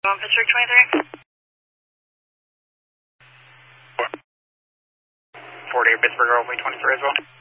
Pittsburgh 23. 40 Pittsburgh, hopefully 23 as well.